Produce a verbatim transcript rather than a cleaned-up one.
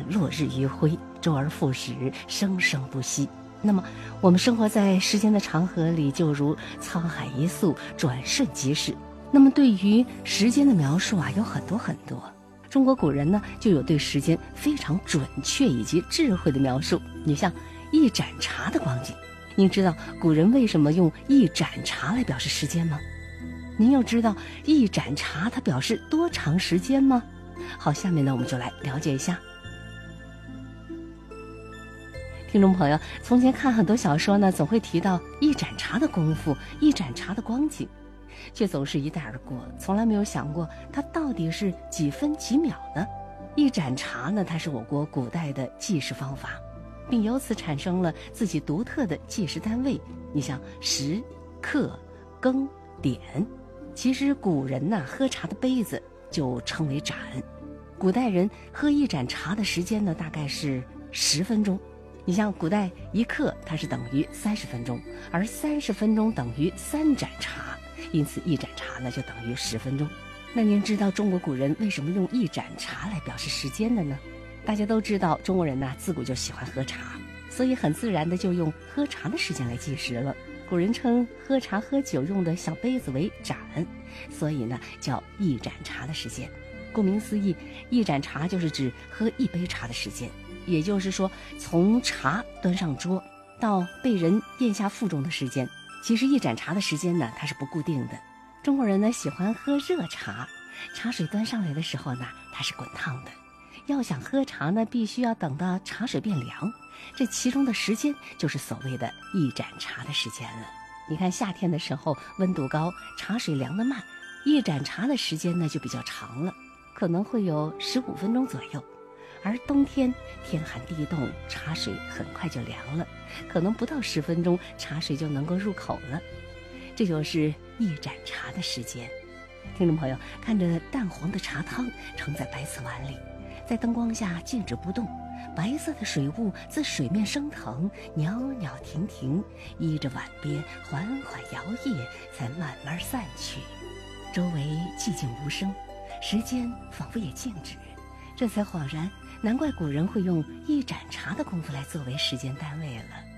落日余晖，周而复始，生生不息。那么我们生活在时间的长河里，就如沧海一粟，转瞬即逝。那么对于时间的描述啊，有很多很多。中国古人呢，就有对时间非常准确以及智慧的描述。你像一盏茶的光景，您知道古人为什么用一盏茶来表示时间吗？您又知道一盏茶它表示多长时间吗？好，下面呢我们就来了解一下。听众朋友，从前看很多小说呢，总会提到一盏茶的功夫，一盏茶的光景，却总是一带而过，从来没有想过它到底是几分几秒呢？一盏茶呢，它是我国古代的计时方法，并由此产生了自己独特的计时单位。你像时、刻、更、点。其实古人呐，喝茶的杯子就称为盏。古代人喝一盏茶的时间呢，大概是十分钟。你像古代一刻它是等于三十分钟，而三十分钟等于三盏茶，因此一盏茶呢就等于十分钟。那您知道中国古人为什么用一盏茶来表示时间的呢？大家都知道中国人呢自古就喜欢喝茶，所以很自然的就用喝茶的时间来计时了。古人称喝茶喝酒用的小杯子为盏，所以呢叫一盏茶的时间。顾名思义，一盏茶就是指喝一杯茶的时间。也就是说，从茶端上桌到被人咽下腹中的时间，其实一盏茶的时间呢，它是不固定的。中国人呢喜欢喝热茶，茶水端上来的时候呢，它是滚烫的。要想喝茶呢，必须要等到茶水变凉，这其中的时间就是所谓的一盏茶的时间了。你看夏天的时候温度高，茶水凉得慢，一盏茶的时间呢就比较长了，可能会有十五分钟左右。而冬天天寒地冻，茶水很快就凉了，可能不到十分钟茶水就能够入口了。这就是一盏茶的时间。听众朋友，看着淡黄的茶汤盛在白瓷碗里，在灯光下静止不动，白色的水雾自水面升腾，袅袅婷婷，依着碗边缓缓摇曳，才慢慢散去。周围寂静无声，时间仿佛也静止，这才恍然，难怪古人会用一盏茶的功夫来作为时间单位了。